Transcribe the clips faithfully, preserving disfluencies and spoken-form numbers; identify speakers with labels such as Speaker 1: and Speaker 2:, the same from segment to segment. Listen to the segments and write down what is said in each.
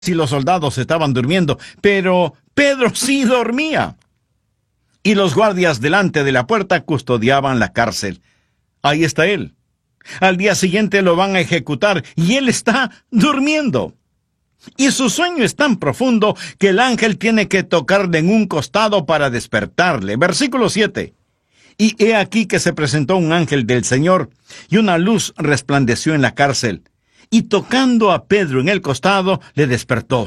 Speaker 1: y los soldados estaban durmiendo, pero Pedro sí dormía. Y los guardias delante de la puerta custodiaban la cárcel. Ahí está él. Al día siguiente lo van a ejecutar y él está durmiendo. Y su sueño es tan profundo que el ángel tiene que tocarle en un costado para despertarle. Versículo siete. Y he aquí que se presentó un ángel del Señor, y una luz resplandeció en la cárcel, y tocando a Pedro en el costado, le despertó.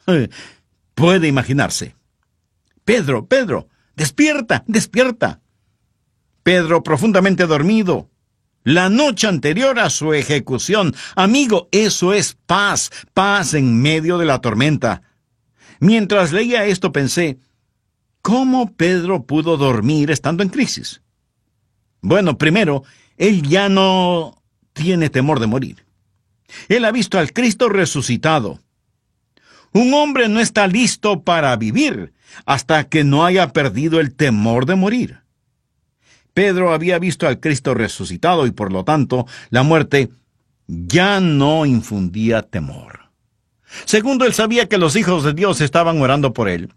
Speaker 1: Puede imaginarse. Pedro, Pedro, despierta, despierta. Pedro, profundamente dormido. La noche anterior a su ejecución. Amigo, eso es paz, paz en medio de la tormenta. Mientras leía esto pensé, ¿cómo Pedro pudo dormir estando en crisis? Bueno, primero, él ya no tiene temor de morir. Él ha visto al Cristo resucitado. Un hombre no está listo para vivir hasta que no haya perdido el temor de morir. Pedro había visto al Cristo resucitado y por lo tanto la muerte ya no infundía temor. Segundo, él sabía que los hijos de Dios estaban orando por él.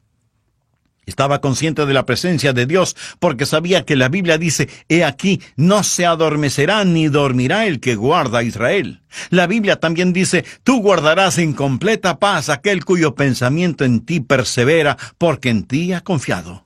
Speaker 1: Estaba consciente de la presencia de Dios porque sabía que la Biblia dice, he aquí, no se adormecerá ni dormirá el que guarda a Israel. La Biblia también dice, tú guardarás en completa paz aquel cuyo pensamiento en ti persevera, porque en ti ha confiado.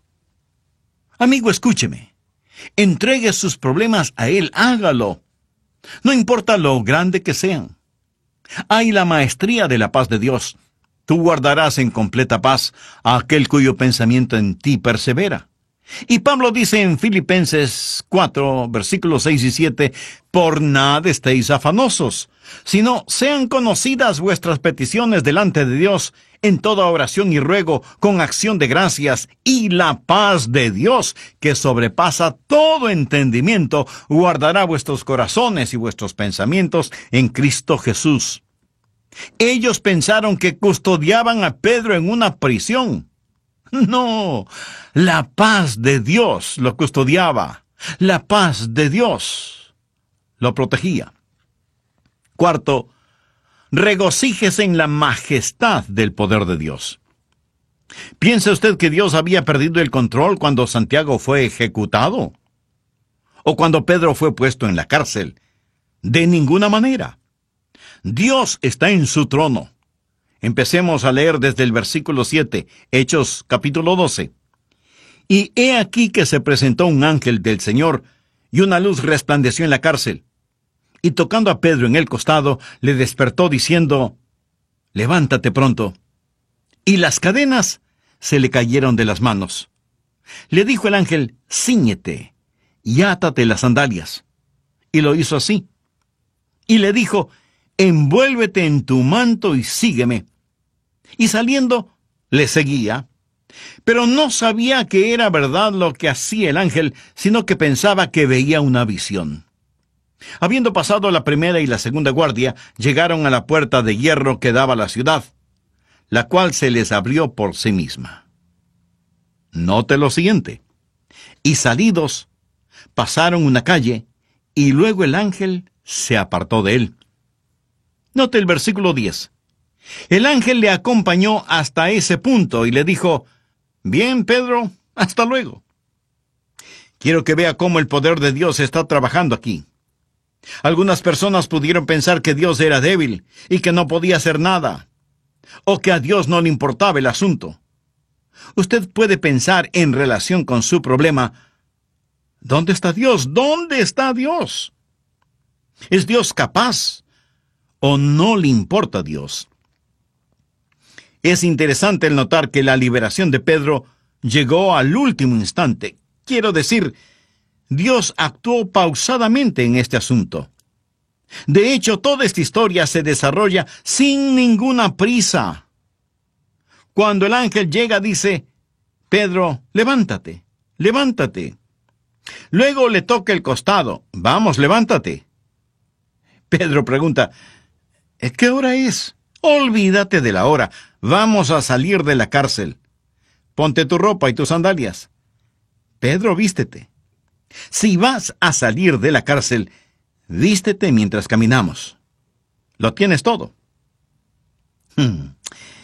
Speaker 1: Amigo, escúcheme. Entregue sus problemas a Él, hágalo. No importa lo grande que sean. Hay la maestría de la paz de Dios. Tú guardarás en completa paz a aquel cuyo pensamiento en ti persevera. Y Pablo dice en Filipenses cuatro, versículos seis y siete, por nada estéis afanosos, sino sean conocidas vuestras peticiones delante de Dios en toda oración y ruego con acción de gracias, y la paz de Dios, que sobrepasa todo entendimiento, guardará vuestros corazones y vuestros pensamientos en Cristo Jesús. Ellos pensaron que custodiaban a Pedro en una prisión. No, la paz de Dios lo custodiaba. La paz de Dios lo protegía. Cuarto, regocíjese en la majestad del poder de Dios. ¿Piensa usted que Dios había perdido el control cuando Santiago fue ejecutado? ¿O cuando Pedro fue puesto en la cárcel? De ninguna manera. Dios está en su trono. Empecemos a leer desde el versículo siete, Hechos capítulo doce. Y he aquí que se presentó un ángel del Señor, y una luz resplandeció en la cárcel. Y tocando a Pedro en el costado, le despertó diciendo, levántate pronto. Y las cadenas se le cayeron de las manos. Le dijo el ángel, cíñete y átate las sandalias. Y lo hizo así. Y le dijo, envuélvete en tu manto y sígueme. Y saliendo, le seguía. Pero no sabía que era verdad lo que hacía el ángel, sino que pensaba que veía una visión. Habiendo pasado la primera y la segunda guardia, llegaron a la puerta de hierro que daba a la ciudad, la cual se les abrió por sí misma. Note lo siguiente. Y salidos, pasaron una calle, y luego el ángel se apartó de él. Note el versículo diez. El ángel le acompañó hasta ese punto y le dijo, bien, Pedro, hasta luego. Quiero que vea cómo el poder de Dios está trabajando aquí. Algunas personas pudieron pensar que Dios era débil y que no podía hacer nada, o que a Dios no le importaba el asunto. Usted puede pensar en relación con su problema, ¿dónde está Dios? ¿Dónde está Dios? ¿Es Dios capaz o no le importa a Dios? Es interesante el notar que la liberación de Pedro llegó al último instante. Quiero decir, Dios actuó pausadamente en este asunto. De hecho, toda esta historia se desarrolla sin ninguna prisa. Cuando el ángel llega, dice, Pedro, levántate, levántate. Luego le toca el costado, vamos, levántate. Pedro pregunta, ¿qué hora es? Olvídate de la hora, vamos a salir de la cárcel. Ponte tu ropa y tus sandalias. Pedro, vístete. Si vas a salir de la cárcel, vístete mientras caminamos. Lo tienes todo. Hmm.